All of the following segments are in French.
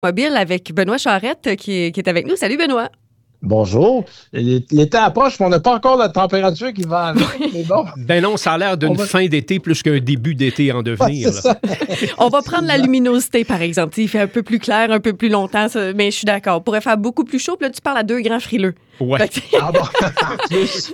Mobile avec Benoît Charette qui est avec nous. Salut Benoît. Bonjour. L'été approche, mais on n'a pas encore la température qui va avec. Mais bon. Ben non, ça a l'air d'une fin d'été plus qu'un début d'été en devenir. Ouais, c'est ça. On va prendre la luminosité, par exemple. Il fait un peu plus clair, un peu plus longtemps, mais je suis d'accord. On pourrait faire beaucoup plus chaud, puis là, tu parles à deux grands frileux. Ouais. Ah bon? Plus.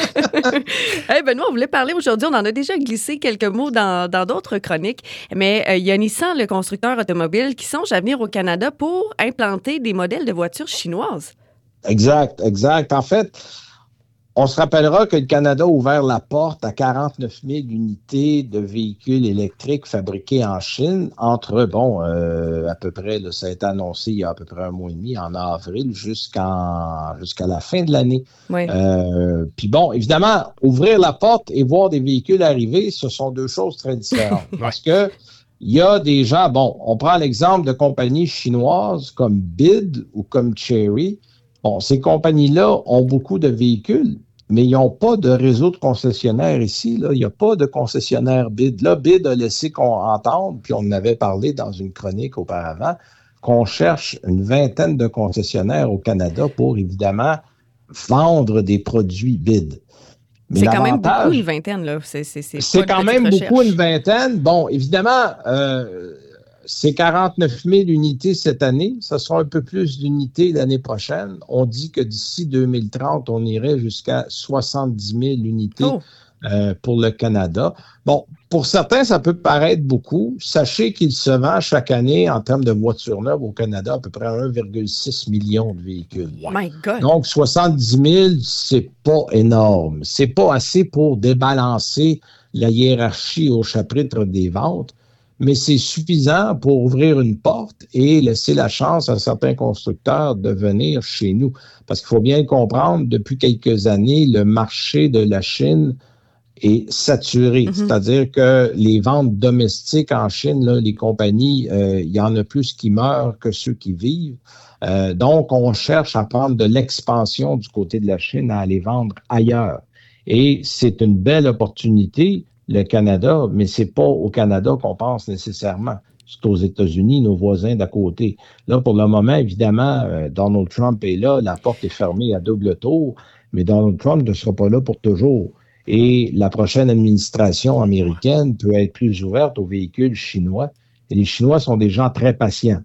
Hey Benoît, on voulait parler aujourd'hui, on en a déjà glissé quelques mots dans d'autres chroniques, mais il y a Nissan, le constructeur automobile, qui songe à venir au Canada pour implanter des modèles de voitures chinoises. Exact. En fait, on se rappellera que le Canada a ouvert la porte à 49 000 unités de véhicules électriques fabriqués en Chine entre, à peu près, là, ça a été annoncé il y a à peu près un mois et demi, en avril, jusqu'à la fin de l'année. Oui. Puis bon, évidemment, ouvrir la porte et voir des véhicules arriver, ce sont deux choses très différentes. Parce que il y a des gens, on prend l'exemple de compagnies chinoises comme BYD ou comme Chery. Bon, ces compagnies-là ont beaucoup de véhicules, mais ils n'ont pas de réseau de concessionnaires ici. Là. Il n'y a pas de concessionnaire BYD. Là, BYD a laissé entendre, puis on en avait parlé dans une chronique auparavant, qu'on cherche une vingtaine de concessionnaires au Canada pour, évidemment, vendre des produits BYD. Mais c'est quand même beaucoup, une vingtaine. Là. C'est quand même beaucoup, une vingtaine. Bon, évidemment, c'est 49 000 unités cette année. Ça sera un peu plus d'unités l'année prochaine. On dit que d'ici 2030, on irait jusqu'à 70 000 unités pour le Canada. Bon, pour certains, ça peut paraître beaucoup. Sachez qu'il se vend chaque année, en termes de voitures neuves au Canada, à peu près 1,6 million de véhicules. My God. Donc, 70 000, c'est pas énorme. C'est pas assez pour débalancer la hiérarchie au chapitre des ventes. Mais c'est suffisant pour ouvrir une porte et laisser la chance à certains constructeurs de venir chez nous. Parce qu'il faut bien comprendre, depuis quelques années, le marché de la Chine est saturé. C'est-à-dire que les ventes domestiques en Chine, là, les compagnies, il y en a plus qui meurent que ceux qui vivent. Donc, on cherche à prendre de l'expansion du côté de la Chine, à aller vendre ailleurs. Et c'est une belle opportunité, le Canada, mais c'est pas au Canada qu'on pense nécessairement. C'est aux États-Unis, nos voisins d'à côté. Là, pour le moment, évidemment, Donald Trump est là, la porte est fermée à double tour, mais Donald Trump ne sera pas là pour toujours. Et la prochaine administration américaine peut être plus ouverte aux véhicules chinois. Et les Chinois sont des gens très patients.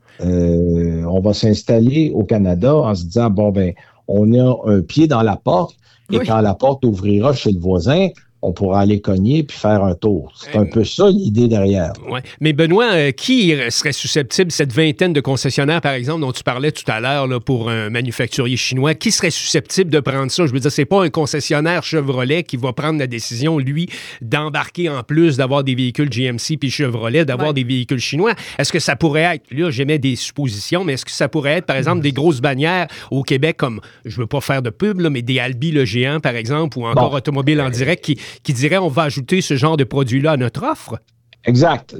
On va s'installer au Canada en se disant, on a un pied dans la porte, et quand la porte ouvrira chez le voisin, on pourra aller cogner puis faire un tour. C'est un peu ça l'idée derrière. Ouais. Mais Benoît, qui serait susceptible, cette vingtaine de concessionnaires, par exemple, dont tu parlais tout à l'heure là, pour un manufacturier chinois, qui serait susceptible de prendre ça? Je veux dire, c'est pas un concessionnaire Chevrolet qui va prendre la décision, lui, d'embarquer en plus d'avoir des véhicules GMC puis Chevrolet, d'avoir des véhicules chinois. Est-ce que ça pourrait être, là, j'émets des suppositions, mais est-ce que ça pourrait être, par exemple, des grosses bannières au Québec comme, je veux pas faire de pub, là, mais des Albi le géant, par exemple, ou encore Automobile en direct qui dirait on va ajouter ce genre de produit-là à notre offre? Exact.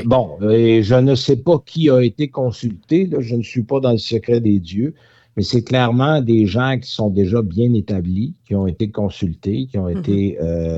Et je ne sais pas qui a été consulté, là, je ne suis pas dans le secret des dieux, mais c'est clairement des gens qui sont déjà bien établis, qui ont été consultés, qui ont été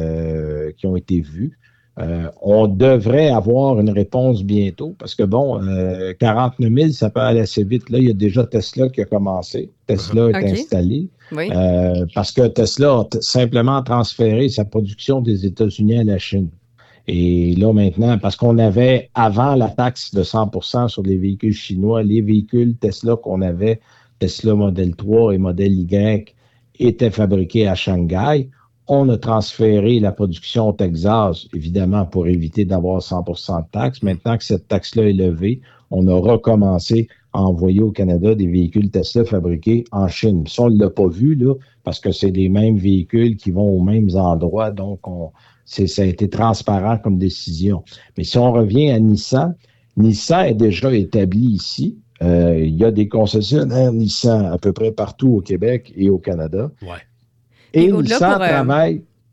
vus. On devrait avoir une réponse bientôt parce que 49 000, ça peut aller assez vite. Là, il y a déjà Tesla qui a commencé. Tesla est installé. Oui. Parce que Tesla a simplement transféré sa production des États-Unis à la Chine. Et là, maintenant, parce qu'on avait, avant la taxe de 100% sur les véhicules chinois, les véhicules Tesla qu'on avait, Tesla Model 3 et Model Y, étaient fabriqués à Shanghai. On a transféré la production au Texas, évidemment, pour éviter d'avoir 100% de taxes. Maintenant que cette taxe-là est levée, on a recommencé à envoyer au Canada des véhicules Tesla fabriqués en Chine. Ça, on ne l'a pas vu, là, parce que c'est les mêmes véhicules qui vont aux mêmes endroits. Donc, ça a été transparent comme décision. Mais si on revient à Nissan, Nissan est déjà établi ici. Il y a des concessionnaires Nissan à peu près partout au Québec et au Canada. Ouais. Et Nissan travaille...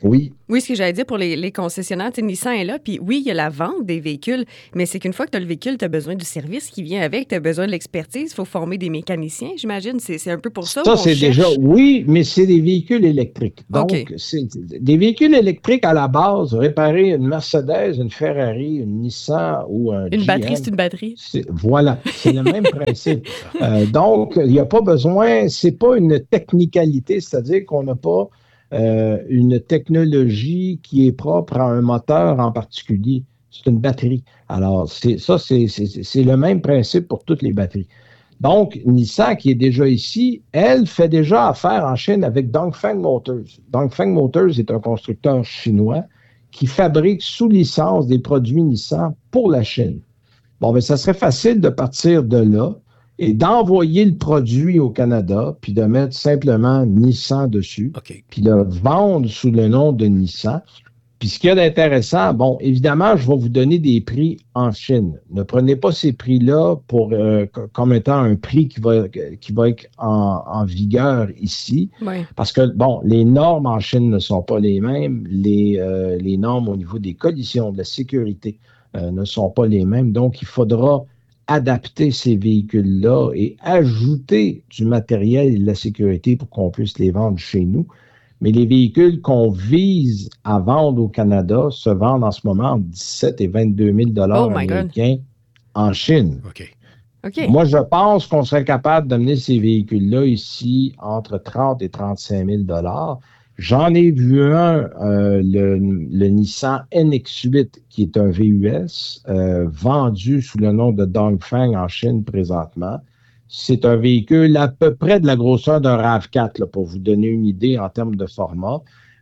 Oui. Oui, ce que j'allais dire pour les concessionnaires, Nissan est là, puis oui, il y a la vente des véhicules, mais c'est qu'une fois que tu as le véhicule, tu as besoin du service qui vient avec, tu as besoin de l'expertise, il faut former des mécaniciens, j'imagine. C'est un peu pour ça Ça, c'est déjà, oui, mais c'est des véhicules électriques. Donc, c'est des véhicules électriques à la base, réparer une Mercedes, une Ferrari, une Nissan ou un Une GM, batterie, c'est une batterie. Voilà, c'est le même principe. Donc, il n'y a pas besoin, c'est pas une technicalité, c'est-à-dire qu'on n'a pas une technologie qui est propre à un moteur en particulier. C'est une batterie. Alors, c'est le même principe pour toutes les batteries. Donc, Nissan, qui est déjà ici, elle fait déjà affaire en Chine avec Dongfeng Motors. Dongfeng Motors est un constructeur chinois qui fabrique sous licence des produits Nissan pour la Chine. Bon, mais ça serait facile de partir de là et d'envoyer le produit au Canada, puis de mettre simplement Nissan dessus, puis de vendre sous le nom de Nissan. Puis ce qu'il y a d'intéressant, bon, évidemment, je vais vous donner des prix en Chine. Ne prenez pas ces prix-là comme étant un prix qui va être en vigueur ici. Oui. Parce que, bon, les normes en Chine ne sont pas les mêmes. Les normes au niveau des collisions, de la sécurité ne sont pas les mêmes. Donc, il faudra adapter ces véhicules-là et ajouter du matériel et de la sécurité pour qu'on puisse les vendre chez nous. Mais les véhicules qu'on vise à vendre au Canada se vendent en ce moment entre 17 et 22 000 américains en Chine. OK. Moi, je pense qu'on serait capable d'amener ces véhicules-là ici entre 30 et 35 000 J'en ai vu un, le Nissan NX8, qui est un VUS, vendu sous le nom de Dongfeng en Chine présentement. C'est un véhicule à peu près de la grosseur d'un RAV4, là, pour vous donner une idée en termes de format.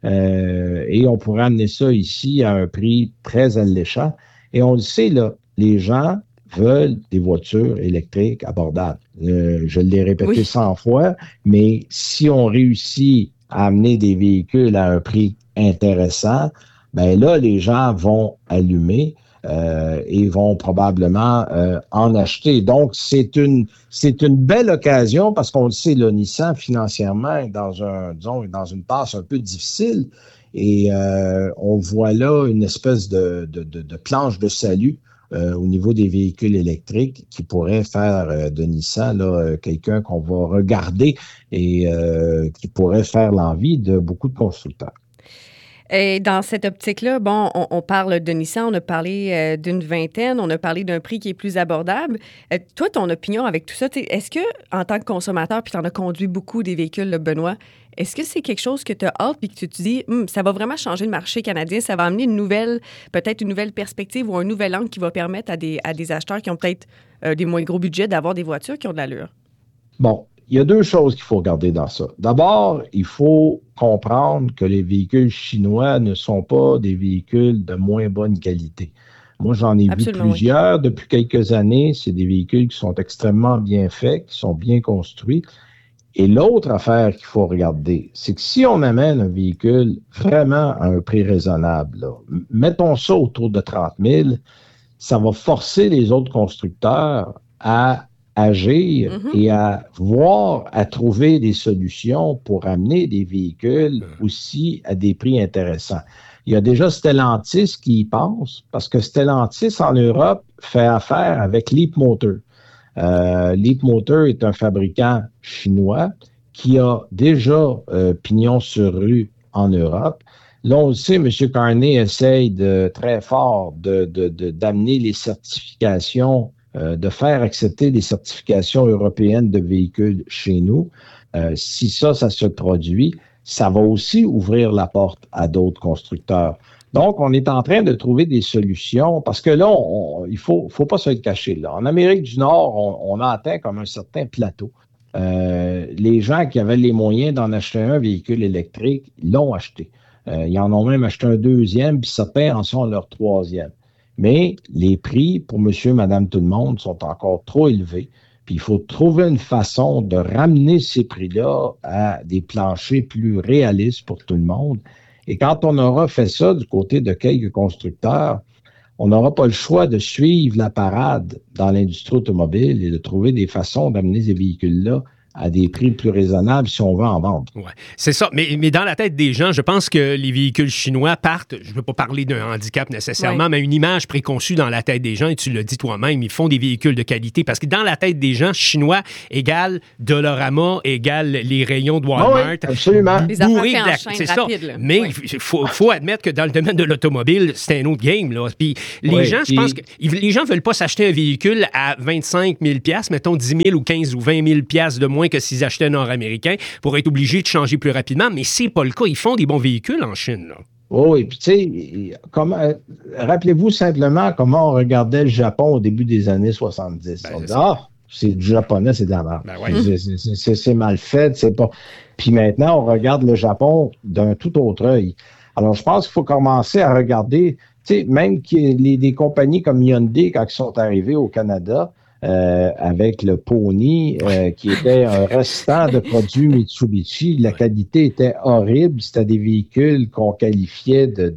Et on pourrait amener ça ici à un prix très alléchant. Et on le sait, là, les gens veulent des voitures électriques abordables. Je l'ai répété 100 fois, mais si on réussit à amener des véhicules à un prix intéressant, ben là, les gens vont allumer et vont probablement en acheter. Donc, c'est une belle occasion parce qu'on le sait, le Nissan, financièrement, est dans une passe un peu difficile et on voit là une espèce de planche de salut au niveau des véhicules électriques qui pourrait faire de Nissan là, quelqu'un qu'on va regarder et qui pourrait faire l'envie de beaucoup de constructeurs. Et dans cette optique-là, bon, on parle de Nissan, on a parlé d'une vingtaine, on a parlé d'un prix qui est plus abordable. Toi, ton opinion avec tout ça, est-ce que, en tant que consommateur, puis tu en as conduit beaucoup des véhicules, là, Benoît, est-ce que c'est quelque chose que tu as hâte puis que tu te dis, ça va vraiment changer le marché canadien, ça va amener peut-être une nouvelle perspective ou un nouvel angle qui va permettre à des acheteurs qui ont peut-être des moins gros budgets d'avoir des voitures qui ont de l'allure? Bon, il y a deux choses qu'il faut regarder dans ça. D'abord, il faut comprendre que les véhicules chinois ne sont pas des véhicules de moins bonne qualité. Moi, j'en ai vu plusieurs depuis quelques années. C'est des véhicules qui sont extrêmement bien faits, qui sont bien construits. Et l'autre affaire qu'il faut regarder, c'est que si on amène un véhicule vraiment à un prix raisonnable, là, mettons ça autour de 30 000, ça va forcer les autres constructeurs à agir et à trouver des solutions pour amener des véhicules aussi à des prix intéressants. Il y a déjà Stellantis qui y pense, parce que Stellantis en Europe fait affaire avec Leapmotor. Leapmotor est un fabricant chinois qui a déjà pignon sur rue en Europe. Là, on le sait, M. Carney essaye très fort d'amener les certifications, de faire accepter les certifications européennes de véhicules chez nous. Si ça se produit, ça va aussi ouvrir la porte à d'autres constructeurs. Donc, on est en train de trouver des solutions parce que là, il faut pas se le cacher. Là. En Amérique du Nord, on a atteint comme un certain plateau. Les gens qui avaient les moyens d'en acheter un véhicule électrique, l'ont acheté. Ils en ont même acheté un deuxième, puis certains en sont à leur troisième. Mais les prix pour monsieur, madame, tout le monde sont encore trop élevés. Puis il faut trouver une façon de ramener ces prix-là à des planchers plus réalistes pour tout le monde. Et quand on aura fait ça du côté de quelques constructeurs, on n'aura pas le choix de suivre la parade dans l'industrie automobile et de trouver des façons d'amener ces véhicules-là à des prix plus raisonnables si on veut en vendre. Ouais, c'est ça. Mais dans la tête des gens, je pense que les véhicules chinois partent, je ne veux pas parler d'un handicap nécessairement, mais une image préconçue dans la tête des gens, et tu l'as dit toi-même, ils font des véhicules de qualité parce que dans la tête des gens, chinois égale Dollarama, égale les rayons de Walmart. Oui, absolument. Les affaires en chaîne c'est rapide, ça. là. Mais il faut admettre que dans le domaine de l'automobile, c'est un autre game, là. Puis les gens, je pense que les gens ne veulent pas s'acheter un véhicule à 25 000 $, mettons 10 000 ou 15 ou 20 000 $ de moins que s'ils achetaient nord-américain pour être obligés de changer plus rapidement. Mais c'est pas le cas. Ils font des bons véhicules en Chine, là. Oui, puis tu sais, rappelez-vous simplement comment on regardait le Japon au début des années 70. On dit, c'est du japonais, c'est de la merde. C'est mal fait, c'est pas... Puis maintenant, on regarde le Japon d'un tout autre œil. Alors, je pense qu'il faut commencer à regarder, tu sais, même des compagnies comme Hyundai, quand ils sont arrivés au Canada, avec le Pony, qui était un restant de produits Mitsubishi. La qualité était horrible. C'était des véhicules qu'on qualifiait de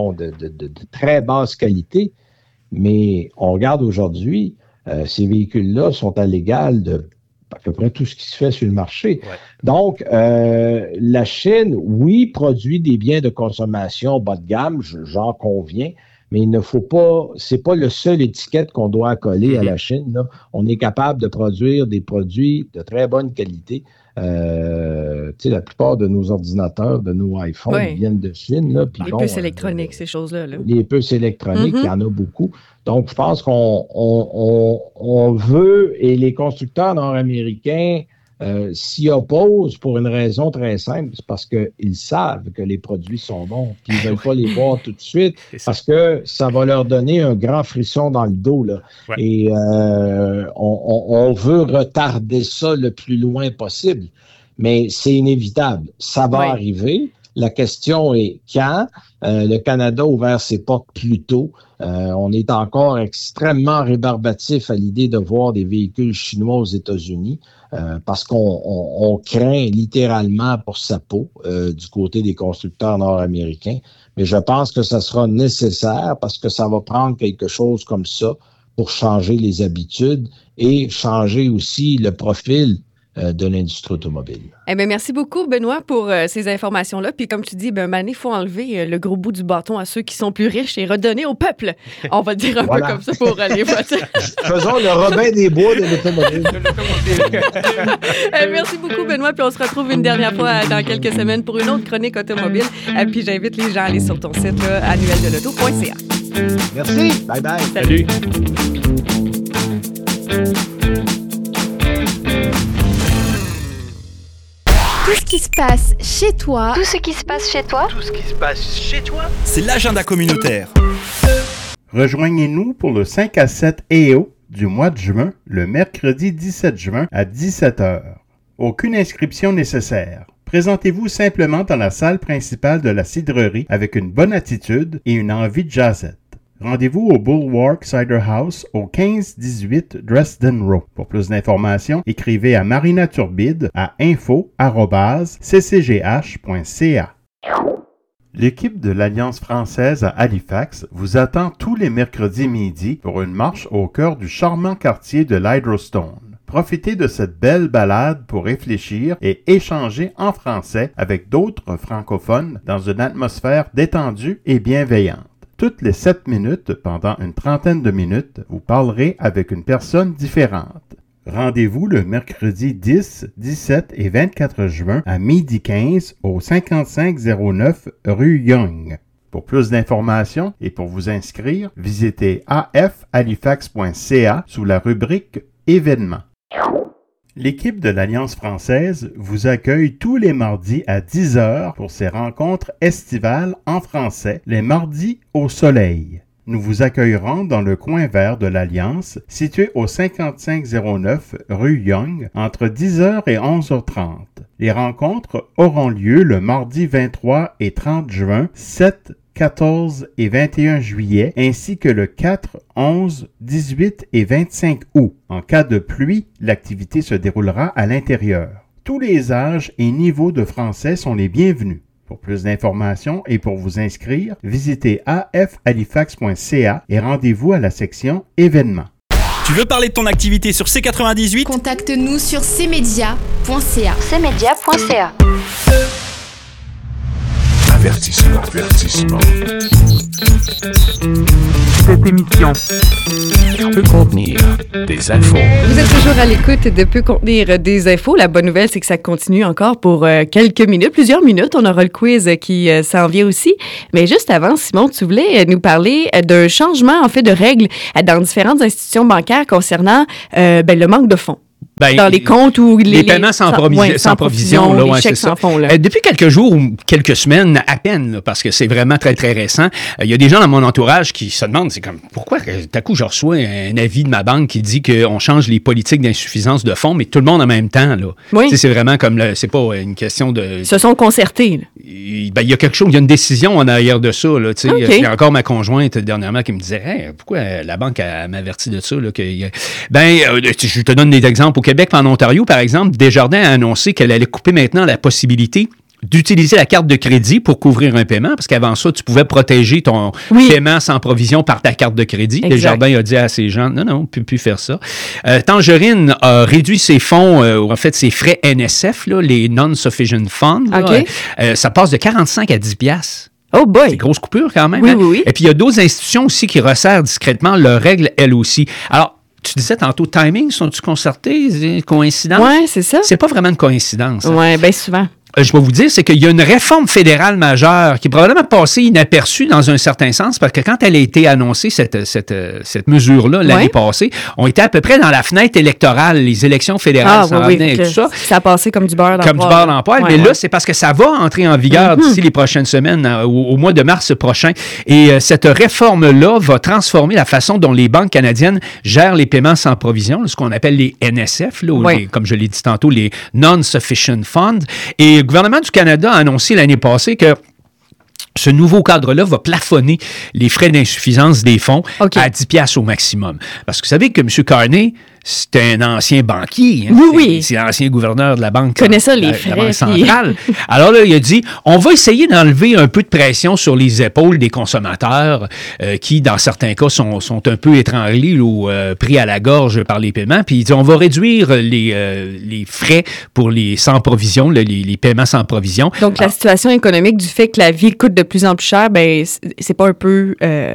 très basse qualité. Mais on regarde aujourd'hui, ces véhicules-là sont à l'égal de à peu près tout ce qui se fait sur le marché. Ouais. Donc, la Chine, oui, produit des biens de consommation bas de gamme, j'en conviens, mais il ne faut pas, c'est pas le seul étiquette qu'on doit coller à la Chine, là. On est capable de produire des produits de très bonne qualité. Tu sais, la plupart de nos ordinateurs, de nos iPhones viennent de Chine. Là, les puces électroniques, ces choses-là. Les puces électroniques, il y en a beaucoup. Donc, je pense qu'on veut, et les constructeurs nord-américains s'y opposent pour une raison très simple, c'est parce qu'ils savent que les produits sont bons, puis ils ne veulent pas les voir tout de suite, parce que ça va leur donner un grand frisson dans le dos, là. Ouais. Et on veut retarder ça le plus loin possible, mais c'est inévitable. Ça va arriver. La question est quand. Le Canada a ouvert ses portes plus tôt. On est encore extrêmement rébarbatif à l'idée de voir des véhicules chinois aux États-Unis parce qu'on craint littéralement pour sa peau du côté des constructeurs nord-américains. Mais je pense que ça sera nécessaire parce que ça va prendre quelque chose comme ça pour changer les habitudes et changer aussi le profil de l'industrie automobile. Eh bien, merci beaucoup, Benoît, pour ces informations-là. Puis comme tu dis, il faut enlever le gros bout du bâton à ceux qui sont plus riches et redonner au peuple. On va dire un peu comme ça pour les voitures. Faisons le Robin des Bois de l'automobile. Merci beaucoup, Benoît. Puis on se retrouve une dernière fois dans quelques semaines pour une autre chronique automobile. Puis j'invite les gens à aller sur ton site annueldelauto.ca. Merci. Bye-bye. Salut. Tout ce qui se passe chez toi. Tout ce qui se passe chez toi. Tout ce qui se passe chez toi. C'est l'agenda communautaire. Rejoignez-nous pour le 5 à 7 EO du mois de juin, le mercredi 17 juin à 17h. Aucune inscription nécessaire. Présentez-vous simplement dans la salle principale de la cidrerie avec une bonne attitude et une envie de jazzette. Rendez-vous au Bulwark Cider House au 1518 Dresden Row. Pour plus d'informations, écrivez à Marina Turbide à info@ccgh.ca. L'équipe de l'Alliance française à Halifax vous attend tous les mercredis midi pour une marche au cœur du charmant quartier de l'Hydrostone. Profitez de cette belle balade pour réfléchir et échanger en français avec d'autres francophones dans une atmosphère détendue et bienveillante. Toutes les 7 minutes, pendant une trentaine de minutes, vous parlerez avec une personne différente. Rendez-vous le mercredi 10, 17 et 24 juin à 12h15 au 5509 rue Young. Pour plus d'informations et pour vous inscrire, visitez afhalifax.ca sous la rubrique Événements. L'équipe de l'Alliance française vous accueille tous les mardis à 10h pour ses rencontres estivales en français, les mardis au soleil. Nous vous accueillerons dans le coin vert de l'Alliance, situé au 5509 rue Young, entre 10h et 11h30. Les rencontres auront lieu le mardi 23 et 30 juin, 7, 14 et 21 juillet, ainsi que le 4, 11, 18 et 25 août. En cas de pluie, l'activité se déroulera à l'intérieur. Tous les âges et niveaux de français sont les bienvenus. Pour plus d'informations et pour vous inscrire, visitez afhalifax.ca et rendez-vous à la section Événements. Tu veux parler de ton activité sur C98? Contacte-nous sur cmedia.ca. cmedia.ca. Avertissement. Cette émission peut contenir des infos. Vous êtes toujours à l'écoute de Peut contenir des infos. La bonne nouvelle, c'est que ça continue encore pour quelques minutes, plusieurs minutes. On aura le quiz qui s'en vient aussi. Mais juste avant, Simon, tu voulais nous parler d'un changement, en fait, de règles dans différentes institutions bancaires concernant le manque de fonds. Dans les comptes ou les paiements sans provision, là, les chèques sans fond. Là. Depuis quelques jours ou quelques semaines à peine, là, parce que c'est vraiment très, très récent, il y a des gens dans mon entourage qui se demandent, c'est comme, pourquoi tout à coup je reçois un avis de ma banque qui dit qu'on change les politiques d'insuffisance de fonds, mais tout le monde en même temps. Là. Oui. C'est vraiment comme, c'est pas une question de... Ils se sont concertés. Il y a quelque chose, il y a une décision en arrière de ça. Là, okay. Il y a encore ma conjointe dernièrement qui me disait, hey, pourquoi la banque m'avertit de ça? Là, je te donne des exemples. Au Québec, en Ontario, par exemple, Desjardins a annoncé qu'elle allait couper maintenant la possibilité d'utiliser la carte de crédit pour couvrir un paiement, parce qu'avant ça, tu pouvais protéger ton paiement sans provision par ta carte de crédit. Exact. Desjardins a dit à ces gens, non, on ne peut plus faire ça. Tangerine a réduit ses fonds, en fait, ses frais NSF, là, les Non-Sufficient Funds. Okay. Ça passe de 45 à 10 $. Oh boy! C'est une grosse coupure quand même. Oui, hein? oui. Et puis, il y a d'autres institutions aussi qui resserrent discrètement leurs règles, elles aussi. Alors, tu disais tantôt, timing, sont-tu concertés? Coïncidence? Oui, c'est ça. C'est pas vraiment une coïncidence. Hein? Oui, bien souvent. Je vais vous dire, c'est qu'il y a une réforme fédérale majeure qui est probablement passée inaperçue dans un certain sens, parce que quand elle a été annoncée, cette mesure-là, l'année passée, on était à peu près dans la fenêtre électorale, les élections fédérales s'en venaient et tout ça. Ça a passé comme du beurre dans le poêle. Comme du beurre dans le poêle, mais là, c'est parce que ça va entrer en vigueur d'ici les prochaines semaines, au mois de mars prochain. Et cette réforme-là va transformer la façon dont les banques canadiennes gèrent les paiements sans provision, ce qu'on appelle les NSF, là, ou comme je l'ai dit tantôt, les Non-Sufficient Funds. Et le gouvernement du Canada a annoncé l'année passée que ce nouveau cadre-là va plafonner les frais d'insuffisance des fonds à 10 $ au maximum. Parce que vous savez que M. Carney, c'est un ancien banquier. Hein? Oui. C'est l'ancien gouverneur de la Banque, connaît ça, les frais, la Banque centrale. Alors là, il a dit, on va essayer d'enlever un peu de pression sur les épaules des consommateurs qui, dans certains cas, sont un peu étranglés ou pris à la gorge par les paiements. Puis il dit, on va réduire les frais pour les sans provision, les paiements sans provision. Donc, la situation économique du fait que la vie coûte de plus en plus cher, ben c'est pas un peu...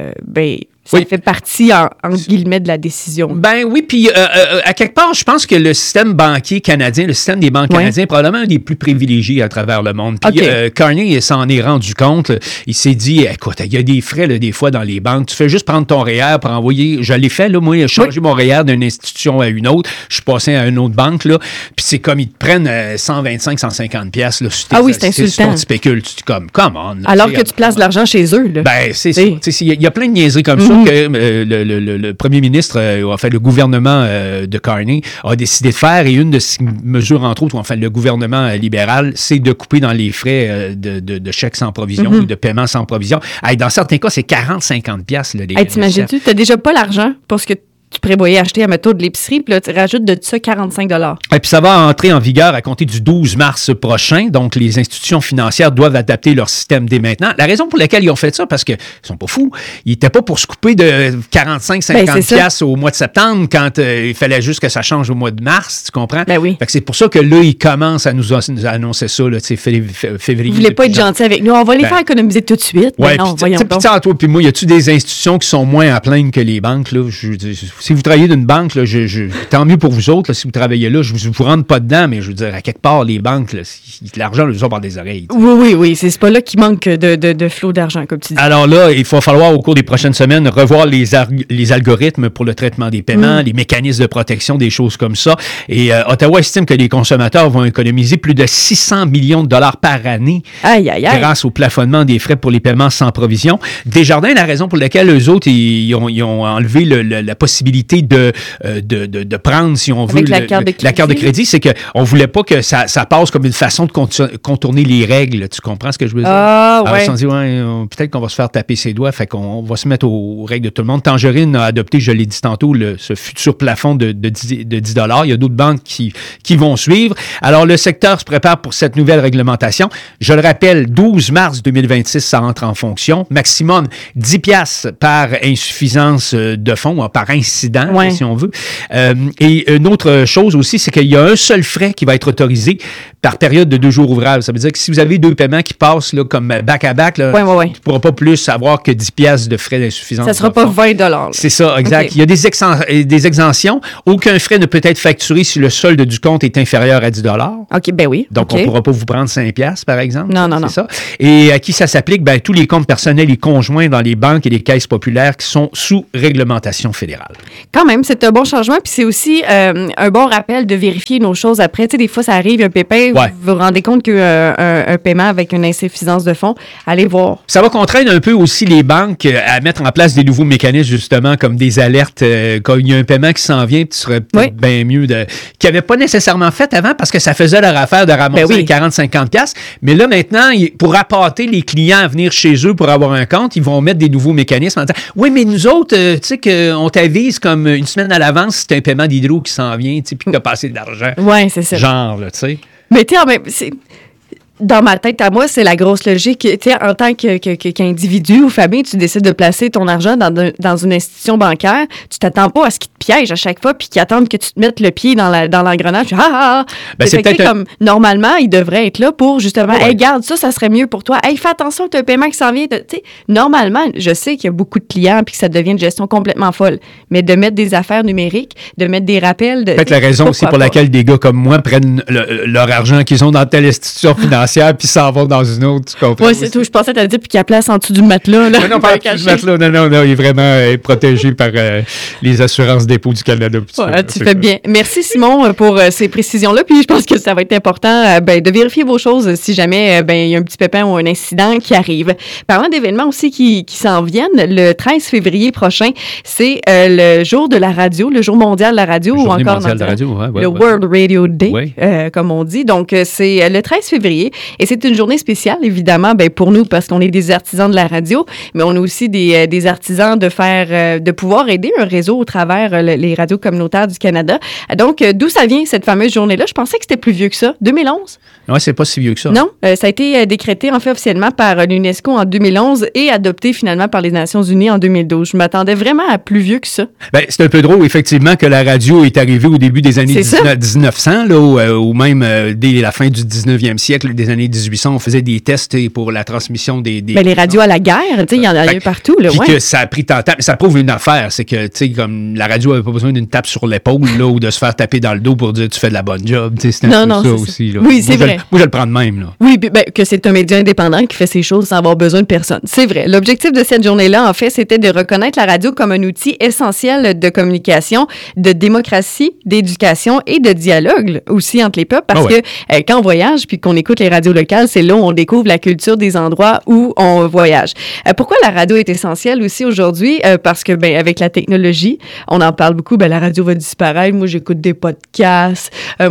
Ça fait partie, entre guillemets, de la décision. Ben oui, puis à quelque part, je pense que le système banquier canadien, le système des banques canadiens, est probablement un des plus privilégiés à travers le monde. Puis Carney s'en est rendu compte. Il s'est dit, écoute, il y a des frais là, des fois dans les banques. Tu fais juste prendre ton REER pour envoyer... Je l'ai fait, là, moi, j'ai changé mon REER d'une institution à une autre. Je suis passé à une autre banque, là. Puis c'est comme, ils te prennent 125, 150 piastres, là. C'est insultant. Tu spécules, tu dis comme, come on. Là, alors que tu places de l'argent chez eux, là. Ben, c'est ça. Il y a plein de niaiseries comme ça. Que le premier ministre, enfin le gouvernement de Carney a décidé de faire, et une de ces mesures, entre autres, ou enfin le gouvernement libéral, c'est de couper dans les frais de chèques sans provision ou de paiement sans provision. Dans certains cas, c'est 40-50 $. T'imagines-tu, t'as déjà pas l'argent pour ce que tu prévoyais acheter à métaux de l'épicerie, puis là, tu rajoutes de ça 45 $. Et puis ça va entrer en vigueur à compter du 12 mars prochain. Donc, les institutions financières doivent adapter leur système dès maintenant. La raison pour laquelle ils ont fait ça, parce qu'ils sont pas fous, ils n'étaient pas pour se couper de 45-50 piastres au mois de septembre quand il fallait juste que ça change au mois de mars, tu comprends? Ben oui. Fait que c'est pour ça que là, ils commencent à nous annoncer ça, là, février. Vous voulez pas être gentil avec nous? On va les faire économiser tout de suite. Ouais, non, voyons donc. Puis toi, puis moi, y a-tu des institutions qui sont moins à plaindre que les banques, là? Si vous travaillez d'une banque, là, tant mieux pour vous autres, là, si vous travaillez là, je ne vous rentre pas dedans, mais je veux dire, à quelque part, les banques, là, l'argent, ils ont par des oreilles. T'sais. Oui, c'est pas là qu'il manque de flot d'argent, comme tu dis. Alors là, il va falloir, au cours des prochaines semaines, revoir les algorithmes pour le traitement des paiements, les mécanismes de protection, des choses comme ça. Et Ottawa estime que les consommateurs vont économiser plus de 600 millions de dollars par année grâce au plafonnement des frais pour les paiements sans provision. Desjardins, la raison pour laquelle eux autres, ils ont enlevé la possibilité de prendre, si on veut, la carte de crédit, c'est qu'on ne voulait pas que ça passe comme une façon de contourner les règles. Tu comprends ce que je veux dire? Alors, ils se sont dit, peut-être qu'on va se faire taper ses doigts, fait qu'on va se mettre aux règles de tout le monde. Tangerine a adopté, je l'ai dit tantôt, ce futur plafond de 10 $. Il y a d'autres banques qui vont suivre. Alors, le secteur se prépare pour cette nouvelle réglementation. Je le rappelle, 12 mars 2026, ça entre en fonction. Maximum 10 $ par insuffisance de fonds, par incidence incident, Ouais. si on veut. Et une autre chose aussi, c'est qu'il y a un seul frais qui va être autorisé par période de 2 jours ouvrables. Ça veut dire que si vous avez 2 paiements qui passent là, comme back-à-back, là, Ouais. tu ne pourras pas plus avoir que 10 piastres de frais d'insuffisance. Ça ne sera pas 20 $. C'est ça, exact. OK. Il y a des exemptions. Aucun frais ne peut être facturé si le solde du compte est inférieur à 10 $. OK, ben oui. Donc, OK. on ne pourra pas vous prendre 5 piastres, par exemple. Non. C'est ça. Et à qui ça s'applique? Ben, tous les comptes personnels et conjoints dans les banques et les caisses populaires qui sont sous réglementation fédérale. Quand même, c'est un bon changement. Puis c'est aussi un bon rappel de vérifier nos choses après. Tu sais, des fois, ça arrive, un pépin, Ouais. vous vous rendez compte qu'un paiement avec une insuffisance de fonds, allez voir. Ça va contraindre un peu aussi les banques à mettre en place des nouveaux mécanismes, justement, comme des alertes quand il y a un paiement qui s'en vient, puis tu serais peut-être bien mieux qu'ils n'avaient pas nécessairement fait avant parce que ça faisait leur affaire de ramasser les 40-50 piastres. Mais là, maintenant, pour appâter les clients à venir chez eux pour avoir un compte, ils vont mettre des nouveaux mécanismes en disant « Oui, mais nous autres, tu sais qu'on t'avise comme une semaine à l'avance si c'est un paiement d'hydro qui s'en vient, tu sais, puis que tu as passé de l'argent. » Oui, c'est ça. Genre, là, tu sais. Mais tu sais, dans ma tête, à moi, c'est la grosse logique. Tu sais, en tant qu'individu ou famille, tu décides de placer ton argent dans une institution bancaire, tu t'attends pas à ce qu'ils te piègent à chaque fois puis qu'ils attendent que tu te mettes le pied dans l'engrenage. Ben, c'est peut-être comme normalement, ils devraient être là pour justement, Ouais. hey, garde ça serait mieux pour toi. Hey, fais attention, tu as un paiement qui s'en vient. Tu sais, normalement, je sais qu'il y a beaucoup de clients puis que ça devient une gestion complètement folle. Mais de mettre des affaires numériques, de mettre des rappels. Peut-être la raison aussi pour laquelle des gars comme moi prennent leur argent qu'ils ont dans telle institution financière puis s'en vont dans une autre, tu comprends? Oui, c'est tout. Je pensais que tu dire puis qu'il y a place en dessous du matelas. Là, Non, pas en dessous du matelas. Non, il est vraiment protégé par les assurances dépôts du Canada. Tu fais bien. Merci, Simon, pour ces précisions-là. Puis je pense que ça va être important de vérifier vos choses si jamais il y a un petit pépin ou un incident qui arrive. Parlant d'événements aussi qui s'en viennent, le 13 février prochain, c'est le jour de la radio, le jour mondial de la radio, ou encore mondial de la radio, le World Radio Day, comme on dit. Donc, c'est le 13 février. Et c'est une journée spéciale, évidemment, pour nous, parce qu'on est des artisans de la radio, mais on est aussi des artisans de pouvoir aider un réseau au travers les radios communautaires du Canada. Donc, d'où ça vient, cette fameuse journée-là? Je pensais que c'était plus vieux que ça. 2011? Oui, c'est pas si vieux que ça. Non, ça a été décrété, en fait, officiellement par l'UNESCO en 2011 et adopté, finalement, par les Nations unies en 2012. Je m'attendais vraiment à plus vieux que ça. Ben, c'est un peu drôle, effectivement, que la radio est arrivée au début des années 1900, là, ou même dès la fin du 19e siècle, des années 1800, on faisait des tests pour la transmission des les radios à la guerre, tu sais, il y en a eu partout. Là, puis que ça a pris tant de temps. Mais ça prouve une affaire, c'est que, tu sais, comme la radio n'avait pas besoin d'une tape sur l'épaule, là, ou de se faire taper dans le dos pour dire tu fais de la bonne job. Tu sais, c'est un peu ça aussi. Là. Oui, c'est vrai. Moi, je le prends de même. Là. Oui, que c'est un média indépendant qui fait ses choses sans avoir besoin de personne. C'est vrai. L'objectif de cette journée-là, en fait, c'était de reconnaître la radio comme un outil essentiel de communication, de démocratie, d'éducation et de dialogue aussi entre les peuples. Parce que quand on voyage puis qu'on écoute les radios locales, c'est là où on découvre la culture des endroits où on voyage. Pourquoi la radio est essentielle aussi aujourd'hui? Parce que, avec la technologie, on en parle beaucoup, la radio va disparaître. Moi, j'écoute des podcasts.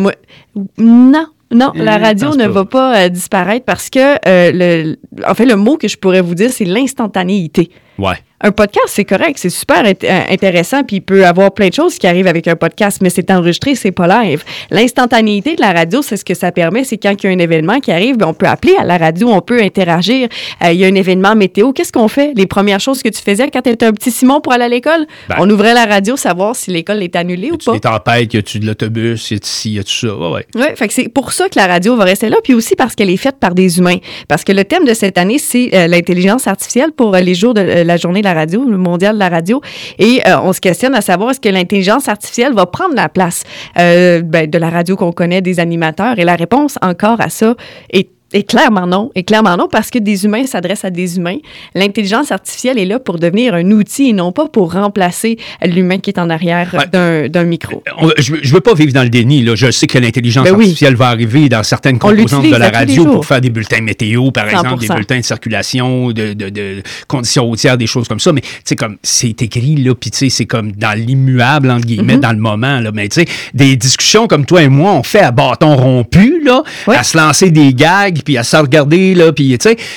Non, la radio ne va pas disparaître parce que, le mot que je pourrais vous dire, c'est l'instantanéité. Ouais. Un podcast, c'est correct, c'est super intéressant, puis il peut avoir plein de choses qui arrivent avec un podcast, mais c'est enregistré, c'est pas live. L'instantanéité de la radio, c'est ce que ça permet, c'est quand il y a un événement qui arrive, on peut appeler à la radio, on peut interagir. Il y a un événement météo, qu'est-ce qu'on fait? Les premières choses que tu faisais quand tu étais un petit Simon pour aller à l'école, on ouvrait la radio, savoir si l'école est annulée ou pas. Y a-tu des tempêtes, y a-tu de l'autobus, y a-tu ci, y a-tu ça? Ouais. Oui, fait que c'est pour ça que la radio va rester là, puis aussi parce qu'elle est faite par des humains. Parce que le thème de cette année, c'est l'intelligence artificielle pour les jours de la journée de la radio, le mondial de la radio. Et on se questionne à savoir est-ce que l'intelligence artificielle va prendre la place de la radio qu'on connaît, des animateurs. Et la réponse encore à ça est clairement non. Et clairement non, parce que des humains s'adressent à des humains. L'intelligence artificielle est là pour devenir un outil et non pas pour remplacer l'humain qui est en arrière d'un micro. Je veux pas vivre dans le déni. Là. Je sais que l'intelligence artificielle va arriver dans certaines composantes de la radio pour faire des bulletins météo, par exemple, des bulletins de circulation, de conditions routières, des choses comme ça. Mais tu sais, comme c'est écrit, là, puis tu sais, c'est comme dans l'immuable, entre guillemets, dans le moment. Là. Mais tu sais, des discussions comme toi et moi, on fait à bâton rompu, là, à se lancer des gags, puis à se regarder, là, puis tu sais,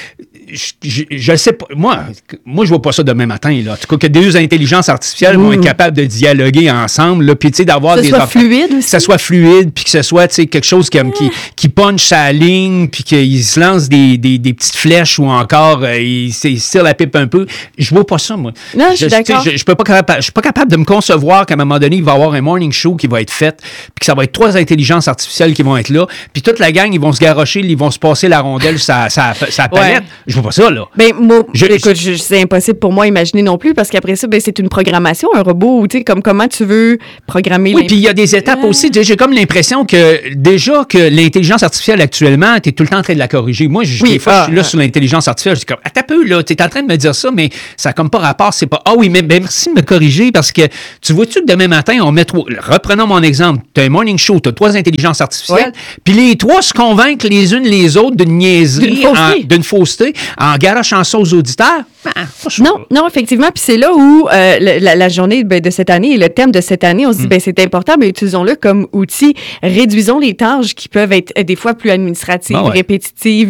je sais pas. Moi, je vois pas ça demain matin, là. En tout cas, que deux intelligences artificielles vont être capables de dialoguer ensemble, là, puis, tu sais, d'avoir des... fluide aussi. Que ça soit fluide, puis que ce soit, tu sais, quelque chose qui punch sa ligne, puis qu'il se lance des petites flèches ou encore, il tire la pipe un peu. Je vois pas ça, moi. Non, je suis d'accord. Je suis pas capable de me concevoir qu'à un moment donné, il va y avoir un morning show qui va être fait, puis que ça va être 3 intelligences artificielles qui vont être là, puis toute la gang, ils vont se garrocher, ils vont se passer la rondelle sa palette. Ouais. Je vois pas ça, là. Ben, moi, écoute, c'est impossible pour moi à imaginer non plus, parce qu'après ça, ben, c'est une programmation, un robot, tu sais, comme comment tu veux programmer. Oui, puis il y a des étapes aussi. J'ai comme l'impression que déjà que l'intelligence artificielle actuellement, tu es tout le temps en train de la corriger. Moi, des fois, je suis là sur l'intelligence artificielle, je dis comme, attends un peu, là, tu es en train de me dire ça, mais ça n'a comme pas rapport. C'est pas, oui, mais merci de me corriger, parce que tu vois-tu que demain matin, on met reprenons mon exemple, tu as un morning show, tu as 3 intelligences artificielles, puis les 3 se convainquent les unes les autres d'une niaiserie, d'une fausseté, en garochant ça aux auditeurs. Non, effectivement. Puis c'est là où la journée de cette année et le thème de cette année, on se dit, c'est important, mais utilisons-le comme outil. Réduisons les tâches qui peuvent être des fois plus administratives, répétitives,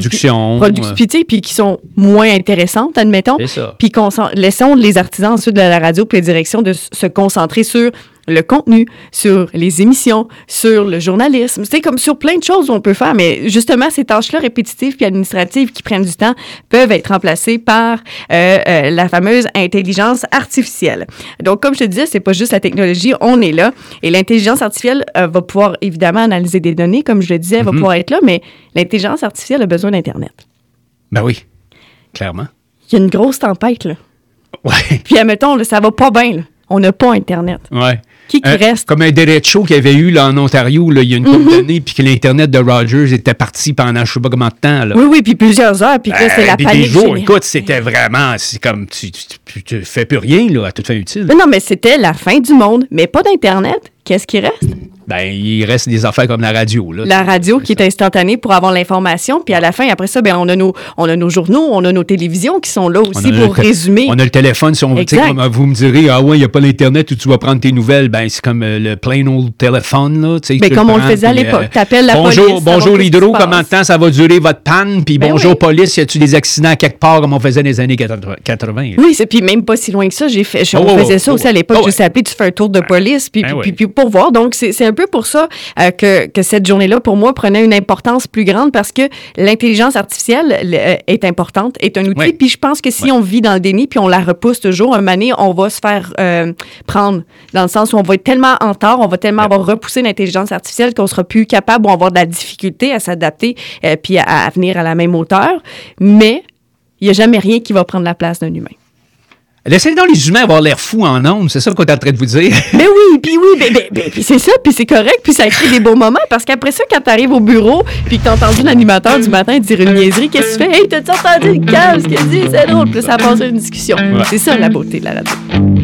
puis qui sont moins intéressantes, admettons. Puis laissons les artisans ensuite de la radio puis les directions de se concentrer sur le contenu, sur les émissions, sur le journalisme. C'est comme sur plein de choses qu'on peut faire, mais justement, ces tâches-là répétitives puis administratives qui prennent du temps peuvent être remplacées par la fameuse intelligence artificielle. Donc, comme je te disais, c'est pas juste la technologie, on est là. Et l'intelligence artificielle va pouvoir évidemment analyser des données, comme je le disais, elle va pouvoir être là, mais l'intelligence artificielle a besoin d'Internet. Ben oui, clairement. Il y a une grosse tempête, là. Ouais. Puis, admettons, là, ça va pas bien, là. On n'a pas Internet. Ouais. Qui reste? Comme un derecho qu'il y avait eu là, en Ontario là, il y a une couple d'années, puis que l'Internet de Rogers était parti pendant je sais pas combien de temps. Là. Oui, puis plusieurs heures, puis là, c'est la panique. Des jours, écoute, c'était vraiment, c'est comme, tu fais plus rien là, à toute fin utile. Non, mais c'était la fin du monde, mais pas d'Internet. Qu'est-ce qui reste? Ben, il reste des affaires comme la radio. Là, la radio qui est instantanée pour avoir l'information. Puis à la fin, après ça, ben, on a nos journaux, on a nos télévisions qui sont là aussi pour résumer. On a le téléphone. Si on comme vous me direz, il n'y a pas l'Internet où tu vas prendre tes nouvelles, ben, c'est comme le plain old téléphone. Là, ben, comme on le faisait à l'époque. T'appelles la police. Bonjour Hydro, comment de temps ça va durer votre panne? Puis bonjour police, y a-tu des accidents à quelque part comme on faisait dans les années 80? Oui, puis même pas si loin que ça. On faisait ça aussi à l'époque. Juste appeler, tu fais un tour de police, puis pour voir. Donc, c'est un peu pour ça que cette journée-là, pour moi, prenait une importance plus grande parce que l'intelligence artificielle est importante, est un outil. Puis je pense que si on vit dans le déni puis on la repousse toujours, un moment donné, on va se faire prendre dans le sens où on va être tellement en retard, on va tellement avoir repoussé l'intelligence artificielle qu'on sera plus capable ou on va avoir de la difficulté à s'adapter puis à venir à la même hauteur. Mais il n'y a jamais rien qui va prendre la place d'un humain. Laissez donc les humains avoir l'air fous en ondes, c'est ça qu'on est en train de vous dire. Mais puis c'est ça, puis c'est correct, puis ça crée des beaux moments, parce qu'après ça, quand t'arrives au bureau, puis que t'as entendu l'animateur du matin dire une niaiserie, qu'est-ce que tu fais? Hey, t'as-tu entendu le câble, ce qu'il dit? C'est drôle, puis ça passe à une discussion. C'est ça la beauté de la radio.